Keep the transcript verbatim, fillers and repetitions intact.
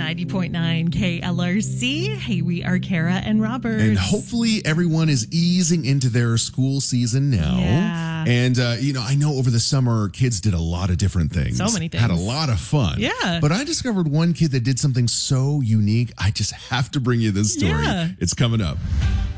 ninety point nine K L R C. Hey, we are Kara and Robert. And hopefully everyone is easing into their school season now. Yeah. And, uh, you know, I know over the summer, kids did a lot of different things. So many things. Had a lot of fun. Yeah. But I discovered one kid that did something so unique. I just have to bring you this story. Yeah. It's coming up.